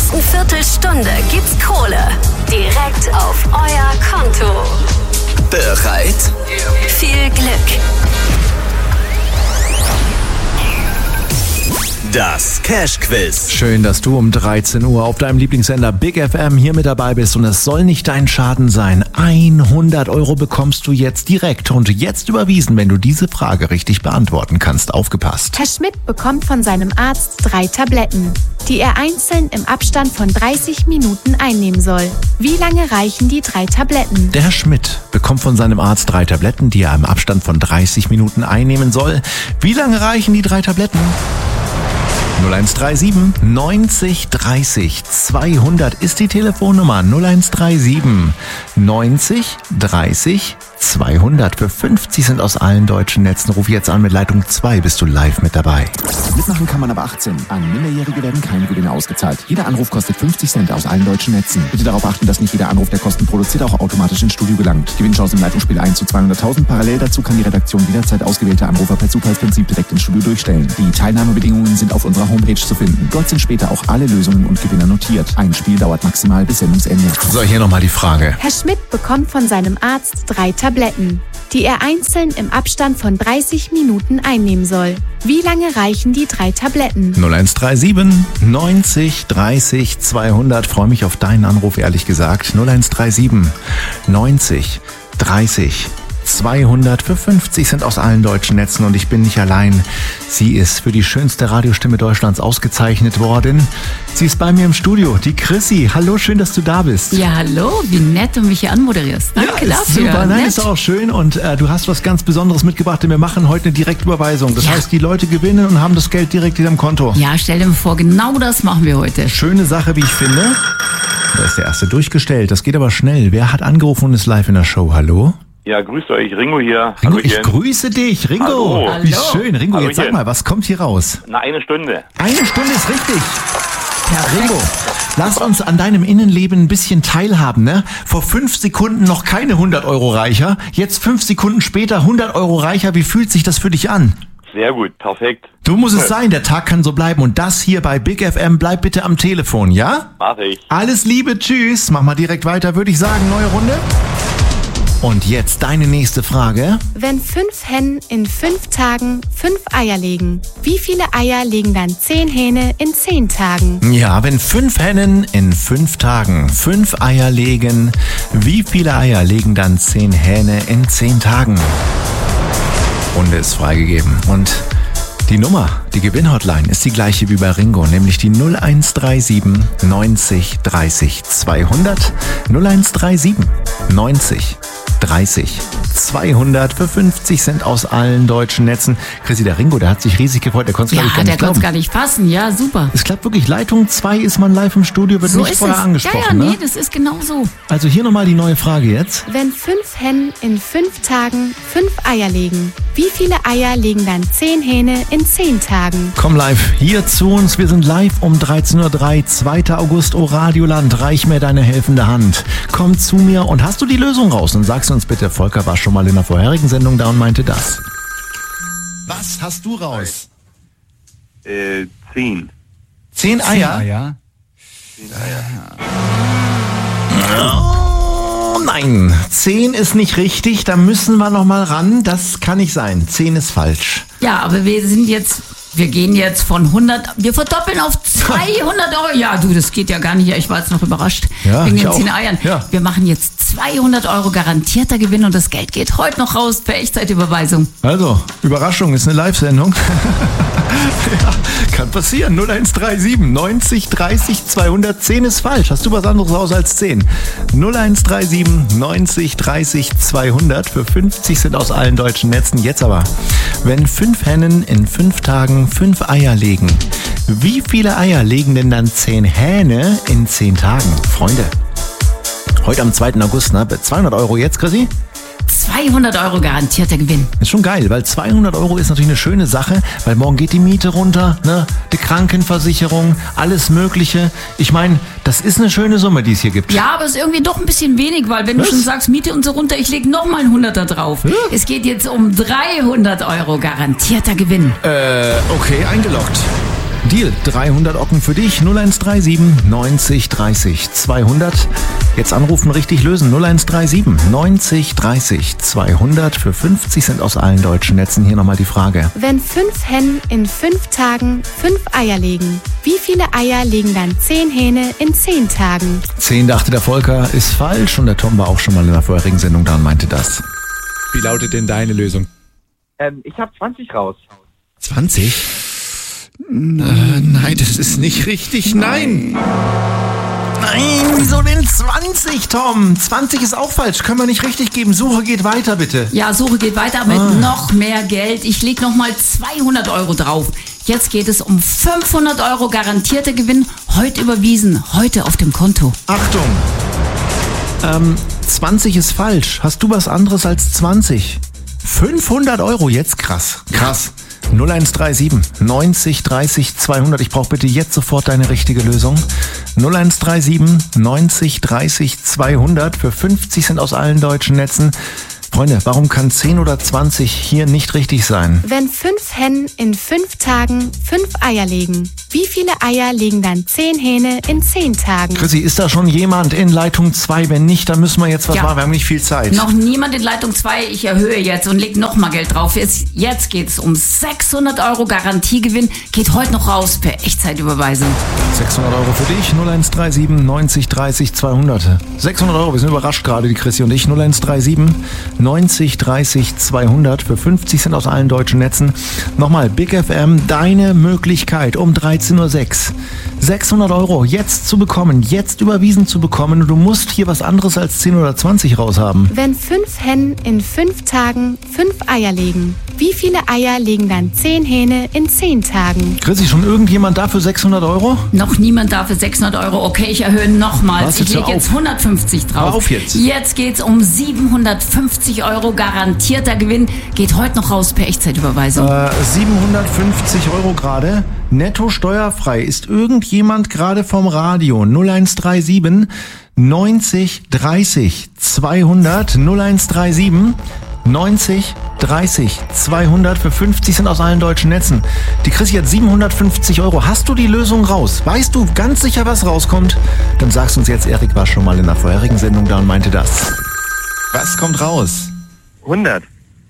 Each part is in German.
nächsten Viertelstunde gibt's Kohle. Direkt auf euer Konto. Bereit? Viel Glück. Das Cash-Quiz. Schön, dass du um 13 Uhr auf deinem Lieblingssender Big FM hier mit dabei bist und es soll nicht dein Schaden sein. 100 € bekommst du jetzt direkt und jetzt überwiesen, wenn du diese Frage richtig beantworten kannst. Aufgepasst. Herr Schmidt bekommt von seinem Arzt 3 Tabletten, die er einzeln im Abstand von 30 Minuten einnehmen soll. Wie lange reichen die 3 Tabletten? Der Herr Schmidt bekommt von seinem Arzt 3 Tabletten, die er im Abstand von 30 Minuten einnehmen soll. Wie lange reichen die 3 Tabletten? 0137 90 30 200 ist die Telefonnummer. 0137 90 30 200. Für 50 sind aus allen deutschen Netzen. Ruf jetzt an mit Leitung 2, bist du live mit dabei. Mitmachen kann man ab 18. An Minderjährige werden keine Gewinne ausgezahlt. Jeder Anruf kostet 50 Cent aus allen deutschen Netzen. Bitte darauf achten, dass nicht jeder Anruf, der Kosten produziert, auch automatisch ins Studio gelangt. Gewinnchance im Leitungsspiel 1 zu 200.000. Parallel dazu kann die Redaktion jederzeit ausgewählte Anrufer per Zufallsprinzip direkt ins Studio durchstellen. Die Teilnahmebedingungen sind auf unserer Homepage zu finden. Dort sind später auch alle Lösungen und Gewinner notiert. Ein Spiel dauert maximal bis Sendungsende. So, hier nochmal die Frage. Herr Schmidt bekommt von seinem Arzt 3 Tabletten, die er einzeln im Abstand von 30 Minuten einnehmen soll. Wie lange reichen die 3 Tabletten? 0137 90 30 200. Freue mich auf deinen Anruf, ehrlich gesagt. 0137 90 30 200. Für 50 sind aus allen deutschen Netzen und ich bin nicht allein. Sie ist für die schönste Radiostimme Deutschlands ausgezeichnet worden. Sie ist bei mir im Studio, die Chrissy. Hallo, schön, dass du da bist. Ja, hallo, wie nett du mich hier anmoderierst. Danke dafür. Super, nein, nett. ist auch schön und du hast was ganz Besonderes mitgebracht, denn wir machen heute eine Direktüberweisung. Das heißt, die Leute gewinnen und haben das Geld direkt wieder im Konto. Ja, stell dir mal vor, genau das machen wir heute. Schöne Sache, wie ich finde. Da ist der erste durchgestellt, das geht aber schnell. Wer hat angerufen und ist live in der Show? Hallo? Ja, grüßt euch, Ringo hier. Ringo, Hallo, ich grüße dich, Ringo. Hallo. Wie schön, Ringo, Hallo, jetzt sag mal, was kommt hier raus? Na, 1 Stunde. 1 Stunde ist richtig. Herr Ringo, lass uns an deinem Innenleben ein bisschen teilhaben, ne? Vor 5 Sekunden noch keine 100 € reicher, jetzt 5 Sekunden später 100 € reicher. Wie fühlt sich das für dich an? Sehr gut, perfekt. Du musst es sein, der Tag kann so bleiben und das hier bei Big FM, bleib bitte am Telefon, ja? Mach ich. Alles Liebe, tschüss. Mach mal direkt weiter, würde ich sagen, neue Runde. Und jetzt deine nächste Frage. Wenn 5 Hennen in 5 Tagen 5 Eier legen, wie viele Eier legen dann 10 Hähne in 10 Tagen? Ja, wenn 5 Hennen in 5 Tagen 5 Eier legen, wie viele Eier legen dann 10 Hähne in 10 Tagen? Runde ist freigegeben. Und die Nummer, die Gewinnhotline ist die gleiche wie bei Ringo, nämlich die 0137 90 30 200. 0137 90 30 200. Für 50 sind aus allen deutschen Netzen. Chrissy, der Ringo, der hat sich riesig gefreut, der konnte es Ja, gar der nicht konnte es glauben. gar nicht fassen. Ja, super. Es klappt wirklich, Leitung 2 ist man live im Studio, wird So nicht ist vorher es. angesprochen. Ja, nee, Ne? das ist genau so. Also hier nochmal die neue Frage jetzt. Wenn 5 Hennen in 5 Tagen 5 Eier legen, wie viele Eier legen dann 10 Hähne in 10 Tagen? Komm live hier zu uns. Wir sind live um 13.03 Uhr, 2. August, O Radioland. Reich mir deine helfende Hand. Komm zu mir und hast du die Lösung raus? Und sagst uns bitte, Volker war schon mal in der vorherigen Sendung da und meinte das. Was hast du raus? 10. 10 Eier? Oh nein, 10 ist nicht richtig. Da müssen wir noch mal ran. Das kann nicht sein. 10 ist falsch. Ja, aber wir gehen jetzt von 100, wir verdoppeln auf 200 €. Ja, du, das geht ja gar nicht. Ich war jetzt noch überrascht. Ja, wegen ich den auch. 10 Eiern. Ja. Wir machen jetzt 200 € garantierter Gewinn und das Geld geht heute noch raus per Echtzeitüberweisung. Also, Überraschung, ist eine Live-Sendung. Ja, kann passieren. 0137 90 30 210 ist falsch. Hast du was anderes raus als 10? 0137 90 30 200. Für 50 sind aus allen deutschen Netzen. Jetzt aber, wenn 5 Hennen in 5 Tagen 5 Eier legen, wie viele Eier legen denn dann 10 Hähne in 10 Tagen? Freunde, heute am 2. August, ne? 200 € jetzt, Chrissy? 200 € garantierter Gewinn. Ist schon geil, weil 200 € ist natürlich eine schöne Sache, weil morgen geht die Miete runter, ne? Die Krankenversicherung, alles Mögliche. Ich meine, das ist eine schöne Summe, die es hier gibt. Ja, aber es ist irgendwie doch ein bisschen wenig, weil wenn Was? du schon sagst, Miete und so runter, ich leg noch mal einen 100er drauf. Ja. Es geht jetzt um 300 € garantierter Gewinn. Okay, eingeloggt. Deal, 300 Ocken für dich, 0137 90 30 200. Jetzt anrufen, richtig lösen, 0137 90 30 200 für 50 Cent aus allen deutschen Netzen. Hier nochmal die Frage. Wenn 5 Hennen in 5 Tagen 5 Eier legen, wie viele Eier legen dann 10 Hähne in 10 Tagen? 10 dachte der Volker, ist falsch und der Tom war auch schon mal in der vorherigen Sendung da und meinte das. Wie lautet denn deine Lösung? Ich habe 20 raus. 20? Nein, das ist nicht richtig. Nein! Nein, wieso denn 20, Tom? 20 ist auch falsch, können wir nicht richtig geben. Suche geht weiter, bitte. Ja, Suche geht weiter mit noch mehr Geld. Ich leg nochmal 200 Euro drauf. Jetzt geht es um 500 Euro garantierter Gewinn. Heute überwiesen, heute auf dem Konto. Achtung! 20 ist falsch. Hast du was anderes als 20? 500 Euro, jetzt krass. Krass. 0137 90 30 200. Ich brauche bitte jetzt sofort deine richtige Lösung. 0137 90 30 200 für 50 Cent aus allen deutschen Netzen. Freunde, warum kann 10 oder 20 hier nicht richtig sein? Wenn 5 Hennen in 5 Tagen 5 Eier legen, wie viele Eier legen dann 10 Hähne in 10 Tagen? Chrissy, ist da schon jemand in Leitung 2? Wenn nicht, dann müssen wir jetzt was machen. Wir haben nicht viel Zeit. Noch niemand in Leitung 2. Ich erhöhe jetzt und leg noch mal Geld drauf. Jetzt geht es um 600 Euro Garantiegewinn. Geht heute noch raus per Echtzeitüberweisung. 600 Euro für dich, 0137 90 30 200. 600 Euro, wir sind überrascht gerade, die Chrissy und ich. 0137 90 30 200 für 50 Cent aus allen deutschen Netzen. Nochmal, Big FM, deine Möglichkeit um 13.06 Uhr. 600 Euro jetzt zu bekommen, jetzt überwiesen zu bekommen. Und du musst hier was anderes als 10 oder 20 raushaben. Wenn 5 Hennen in 5 Tagen 5 Eier legen, wie viele Eier legen dann 10 Hähne in 10 Tagen? Chrissy, schon irgendjemand da für 600 Euro? Noch niemand da für 600 Euro. Okay, ich erhöhe nochmals. Ich lege jetzt 150 drauf. Hör auf jetzt. Jetzt geht's um 750 Euro garantierter Gewinn. Geht heute noch raus per Echtzeitüberweisung. 750 Euro gerade. Netto steuerfrei. Ist irgendjemand gerade vom Radio? 0137 90 30 200 0137 90 30 200 für 50 Cent aus allen deutschen Netzen. Die Chrissy hat 750 Euro. Hast du die Lösung raus? Weißt du ganz sicher, was rauskommt? Dann sagst uns jetzt, Erik war schon mal in der vorherigen Sendung da und meinte das. Was kommt raus? 100.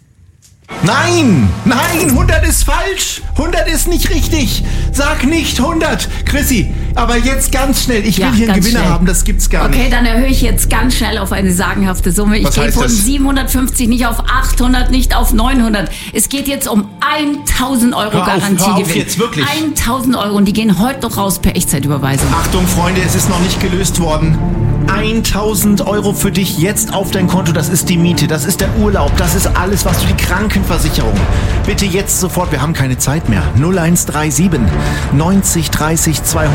Nein! Nein! 100 ist falsch! 100 ist nicht richtig! Sag nicht 100! Chrissy, aber jetzt ganz schnell. Ich will hier einen Gewinner haben, das gibt's gar nicht. Okay, dann erhöhe ich jetzt ganz schnell auf eine sagenhafte Summe. Ich gehe von 750 nicht auf 800, nicht auf 900. Es geht jetzt um 1000 Euro Garantiegewinn. Hör auf jetzt, wirklich. 1000 Euro und die gehen heute noch raus per Echtzeitüberweisung. Achtung, Freunde, es ist noch nicht gelöst worden. 1000 Euro für dich jetzt auf dein Konto. Das ist die Miete, das ist der Urlaub, das ist alles, was du, die Krankenversicherung. Bitte jetzt sofort, wir haben keine Zeit mehr. 0137 90 30 200.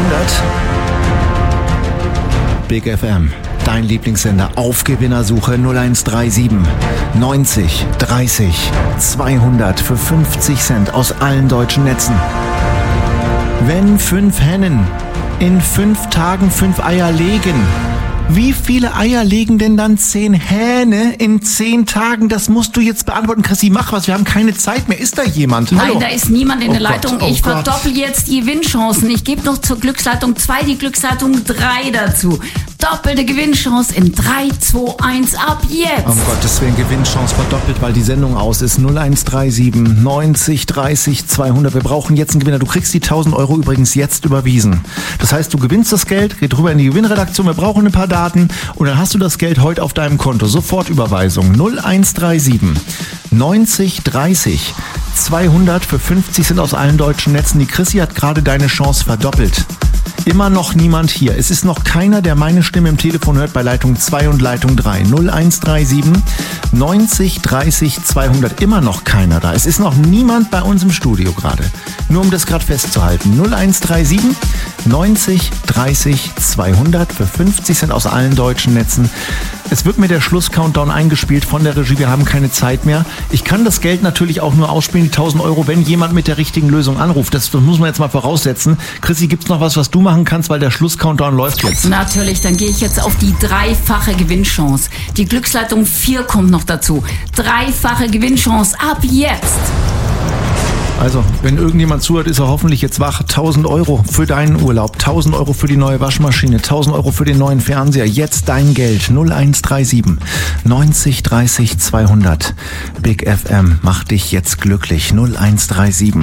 Big FM, dein Lieblingssender auf Gewinnersuche. 0137 90 30 200 für 50 Cent aus allen deutschen Netzen. Wenn 5 Hennen in 5 Tagen 5 Eier legen, wie viele Eier legen denn dann 10 Hähne in 10 Tagen? Das musst du jetzt beantworten. Chrissy, mach was. Wir haben keine Zeit mehr. Ist da jemand? Nein, Hallo? da ist niemand in der Leitung. Gott, ich verdoppel jetzt die Gewinnchancen. Ich gebe noch zur Glücksleitung 2 die Glücksleitung 3 dazu. Doppelte Gewinnchance in 3, 2, 1 ab jetzt. Um Gottes Willen, Gewinnchance verdoppelt, weil die Sendung aus ist. 0137 90 30 200. Wir brauchen jetzt einen Gewinner. Du kriegst die 1000 Euro übrigens jetzt überwiesen. Das heißt, du gewinnst das Geld, geh rüber in die Gewinnredaktion. Wir brauchen ein paar Daten und dann hast du das Geld heute auf deinem Konto. Sofortüberweisung 0137 90 30 200 für 50 Cent aus allen deutschen Netzen. Die Chrissy hat gerade deine Chance verdoppelt. Immer noch niemand hier. Es ist noch keiner, der meine Stimme im Telefon hört bei Leitung 2 und Leitung 3. 0137 90 30 200. Immer noch keiner da. Es ist noch niemand bei uns im Studio gerade. Nur um das gerade festzuhalten. 0137 90 30 200 für 50 Cent aus allen deutschen Netzen. Es wird mir der Schluss-Countdown eingespielt von der Regie. Wir haben keine Zeit mehr. Ich kann das Geld natürlich auch nur ausspielen, die 1000 Euro, wenn jemand mit der richtigen Lösung anruft. Das muss man jetzt mal voraussetzen. Chrissy, gibt's noch was du machen kannst, weil der Schluss-Countdown läuft jetzt? Natürlich, dann gehe ich jetzt auf die 3-fache Gewinnchance. Die Glücksleitung 4 kommt noch dazu. 3-fache Gewinnchance ab jetzt. Also, wenn irgendjemand zuhört, ist er hoffentlich jetzt wach. 1.000 Euro für deinen Urlaub, 1.000 Euro für die neue Waschmaschine, 1.000 Euro für den neuen Fernseher. Jetzt dein Geld. 0137 90 30 200. Big FM macht dich jetzt glücklich. 0137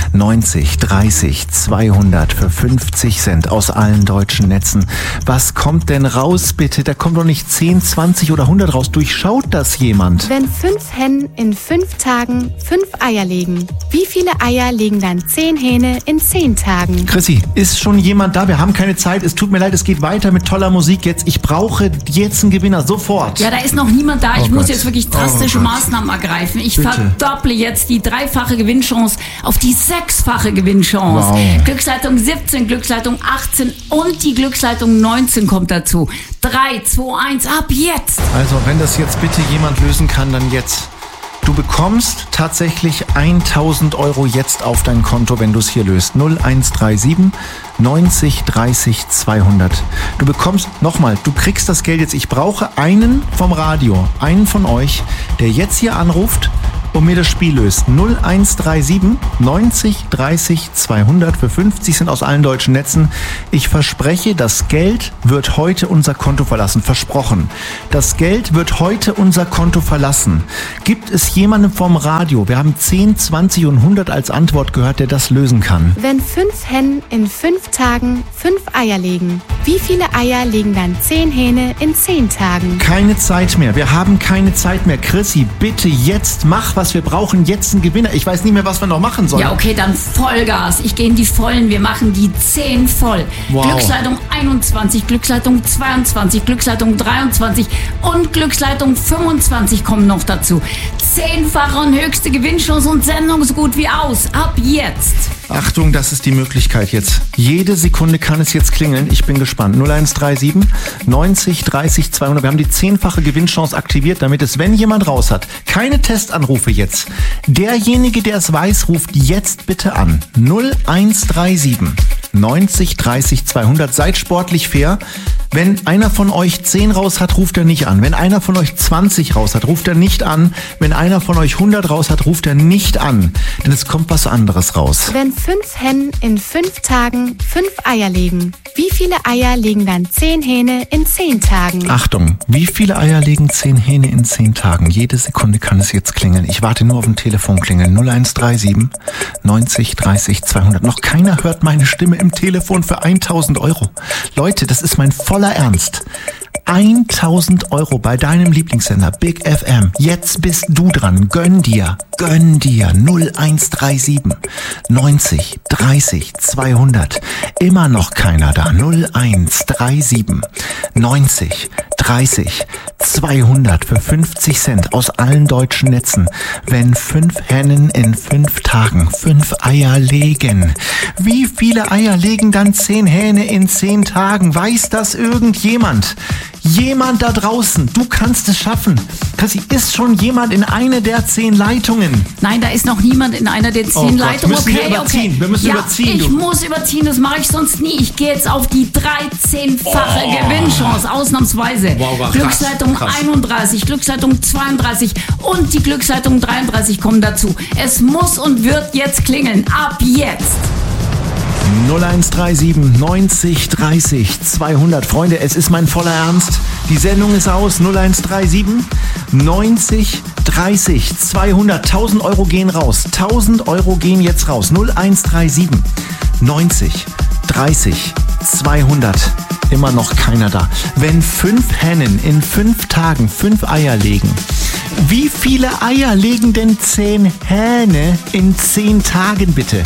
90 30 200 für 50 Cent aus allen deutschen Netzen. Was kommt denn raus, bitte? Da kommt doch nicht 10, 20 oder 100 raus. Durchschaut das jemand? Wenn 5 Hennen in 5 Tagen 5 Eier legen, wie viele Eier legen dann 10 Hähne in 10 Tagen? Chrissy, ist schon jemand da? Wir haben keine Zeit. Es tut mir leid, es geht weiter mit toller Musik jetzt. Ich brauche jetzt einen Gewinner, sofort. Ja, da ist noch niemand da. Ich Oh muss Gott. jetzt wirklich drastische Maßnahmen ergreifen. Ich Bitte. verdopple jetzt die 3-fache Gewinnchance auf die 6-fache Gewinnchance. Wow. Glücksleitung 17, Glücksleitung 18 und die Glücksleitung 19 kommt dazu. 3, 2, 1, ab jetzt! Also, wenn das jetzt bitte jemand lösen kann, dann jetzt. Du bekommst tatsächlich 1.000 Euro jetzt auf dein Konto, wenn du es hier löst. 0137 90 30 200. Du bekommst, nochmal, du kriegst das Geld jetzt. Ich brauche einen vom Radio, einen von euch, der jetzt hier anruft und mir das Spiel löst. 0137 90 30 200 für 50 Cent aus allen deutschen Netzen. Ich verspreche, das Geld wird heute unser Konto verlassen. Versprochen. Das Geld wird heute unser Konto verlassen. Gibt es jemanden vom Radio? Wir haben 10, 20 und 100 als Antwort gehört, der das lösen kann. Wenn 5 Hennen in 5 Tagen 5 Eier legen, wie viele Eier legen dann 10 Hähne in 10 Tagen? Keine Zeit mehr. Wir haben keine Zeit mehr. Chrissy, bitte jetzt mach was. Wir brauchen jetzt einen Gewinner. Ich weiß nicht mehr, was wir noch machen sollen. Ja, okay, dann Vollgas. Ich gehe in die Vollen. Wir machen die 10 voll. Wow. Glücksleitung 21, Glücksleitung 22, Glücksleitung 23 und Glücksleitung 25 kommen noch dazu. 10-fache und höchste Gewinnchance und Sendung so gut wie aus. Ab jetzt. Achtung, das ist die Möglichkeit jetzt. Jede Sekunde kann es jetzt klingeln. Ich bin gespannt. 0137 90 30 200. Wir haben die 10-fache Gewinnchance aktiviert, damit es, wenn jemand raus hat, keine Testanrufe jetzt. Derjenige, der es weiß, ruft jetzt bitte an. 0137 90 30 200. Seid sportlich fair. Wenn einer von euch 10 raus hat, ruft er nicht an. Wenn einer von euch 20 raus hat, ruft er nicht an. Wenn einer von euch 100 raus hat, ruft er nicht an. Denn es kommt was anderes raus. Wenn 5 Hennen in 5 Tagen 5 Eier legen, wie viele Eier legen dann 10 Hähne in 10 Tagen? Achtung, wie viele Eier legen 10 Hähne in 10 Tagen? Jede Sekunde kann es jetzt klingeln. Ich warte nur auf ein Telefonklingeln. 0137 90 30 200. Noch keiner hört meine Stimme im Telefon für 1.000 Euro. Leute, das ist mein voller Ernst. 1.000 Euro bei deinem Lieblingssender Big FM. Jetzt bist du dran. Gönn dir. 0137 90 30 200. Immer noch keiner da. 0137 90 30 200 für 50 Cent aus allen deutschen Netzen. Wenn 5 Hennen in 5 Tagen 5 Eier legen. Wie viele Eier legen dann 10 Hähne in 10 Tagen? Weiß das irgendjemand? Jemand da draußen, du kannst es schaffen. Chrissy, ist schon jemand in einer der 10 Leitungen? Nein, da ist noch niemand in einer der 10 Oh Gott, Leitungen. müssen wir überziehen. Wir müssen überziehen, Ich du. muss überziehen, das mache ich sonst nie. Ich gehe jetzt auf die 13-fache Gewinnchance, ausnahmsweise. Wow, krass, Glücksleitung krass. 31, Glücksleitung 32 und die Glücksleitung 33 kommen dazu. Es muss und wird jetzt klingeln. Ab jetzt. 0137 90 30 200. Freunde, es ist mein voller Ernst. Die Sendung ist aus. 0137 90 30 200. 1.000 Euro gehen raus. 1.000 Euro gehen jetzt raus. 0137 90 30 200. Immer noch keiner da. Wenn 5 Hennen in 5 Tagen 5 Eier legen, wie viele Eier legen denn 10 Hähne in 10 Tagen bitte?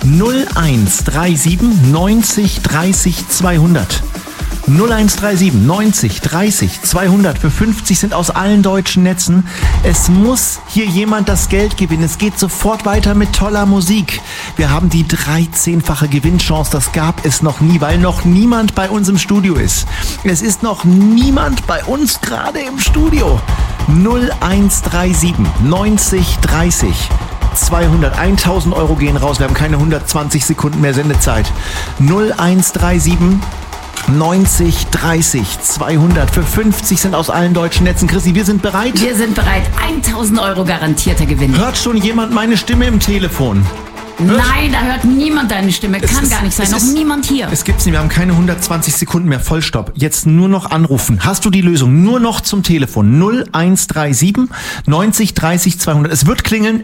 0137 90 30 200. 0137 90 30 200 für 50 Cent aus allen deutschen Netzen. Es muss hier jemand das Geld gewinnen. Es geht sofort weiter mit toller Musik. Wir haben die 13-fache Gewinnchance. Das gab es noch nie, weil noch niemand bei uns im Studio ist. Es ist noch niemand bei uns gerade im Studio. 0137 90 30 200. 1.000 Euro gehen raus. Wir haben keine 120 Sekunden mehr Sendezeit. 0137 90 30 200 für 50 Cent aus allen deutschen Netzen. Chrissy, wir sind bereit. Wir sind bereit. 1.000 Euro garantierter Gewinn. Hört schon jemand meine Stimme im Telefon? Nein, da hört niemand deine Stimme. Kann gar nicht sein. Noch niemand hier. Es gibt's nicht. Wir haben keine 120 Sekunden mehr. Vollstopp. Jetzt nur noch anrufen. Hast du die Lösung? Nur noch zum Telefon. 0137 90 30 200. Es wird klingeln.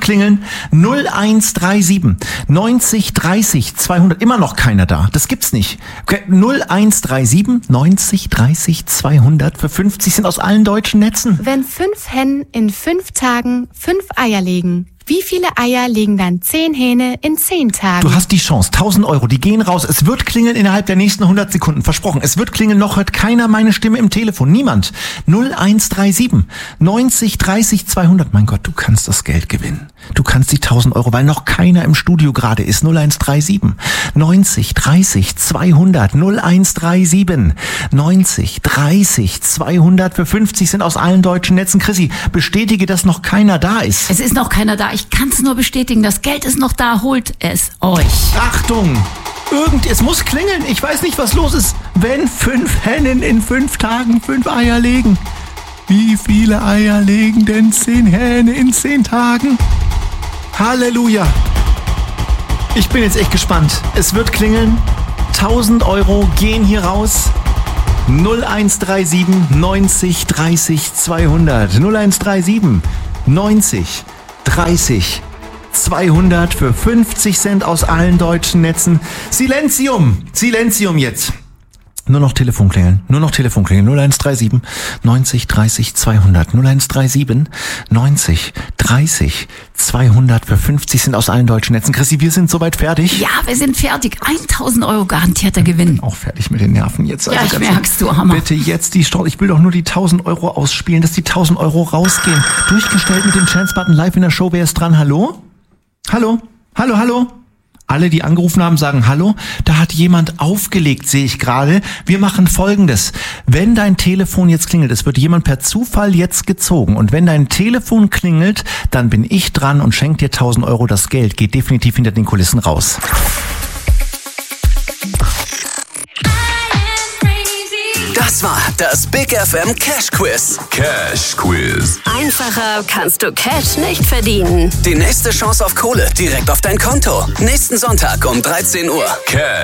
0137 90 30 200. Immer noch keiner da. Das gibt's nicht. Okay. 0137 90 30 200 für 50 sind aus allen deutschen Netzen. Wenn 5 Hennen in 5 Tagen 5 Eier legen, wie viele Eier legen dann 10 Hähne in 10 Tagen? Du hast die Chance. 1.000 Euro, die gehen raus. Es wird klingeln innerhalb der nächsten 100 Sekunden. Versprochen. Es wird klingeln. Noch hört keiner meine Stimme im Telefon. Niemand. 0137 90 30 200. Mein Gott, du kannst das Geld gewinnen. Du kannst die 1.000 Euro, weil noch keiner im Studio gerade ist. 0137 90 30 200. 0137 90 30 200 für 50 sind aus allen deutschen Netzen. Chrissy, bestätige, dass noch keiner da ist. Es ist noch keiner da. Ich kann es nur bestätigen. Das Geld ist noch da. Holt es euch. Achtung! Es muss klingeln. Ich weiß nicht, was los ist. Wenn 5 Hennen in 5 Tagen 5 Eier legen. Wie viele Eier legen denn 10 Hähne in 10 Tagen? Halleluja! Ich bin jetzt echt gespannt. Es wird klingeln. 1.000 Euro gehen hier raus. 0137 90 30 200. 0137 90 30 200 für 50 Cent aus allen deutschen Netzen. Silenzium jetzt. Nur noch Telefon klingeln. 0137 90 30 200. 0137 90 30 200 für 50 sind aus allen deutschen Netzen. Chrissy, wir sind soweit fertig. Ja, wir sind fertig. 1.000 Euro garantierter Gewinn. Auch fertig mit den Nerven jetzt. Ja, ich merk's, du Hammer. Bitte jetzt die Start. Ich will doch nur die 1.000 Euro ausspielen, dass die 1.000 Euro rausgehen. Durchgestellt mit dem Chance-Button live in der Show. Wer ist dran? Hallo? Hallo? Hallo, hallo? Alle, die angerufen haben, sagen Hallo. Da hat jemand aufgelegt, sehe ich gerade. Wir machen Folgendes. Wenn dein Telefon jetzt klingelt, es wird jemand per Zufall jetzt gezogen. Und wenn dein Telefon klingelt, dann bin ich dran und schenke dir 1.000 Euro. Das Geld geht definitiv hinter den Kulissen raus. Das war das Big FM Cash Quiz. Cash Quiz. Einfacher kannst du Cash nicht verdienen. Die nächste Chance auf Kohle direkt auf dein Konto. Nächsten Sonntag um 13 Uhr. Cash.